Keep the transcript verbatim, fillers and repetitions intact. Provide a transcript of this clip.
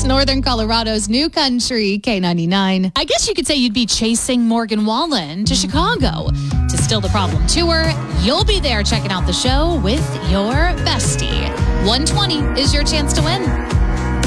It's Northern Colorado's new country, K ninety-nine. I guess you could say you'd be chasing Morgan Wallen to Chicago to Still the Problem tour. You'll be there checking out the show with your bestie. one twenty is your chance to win.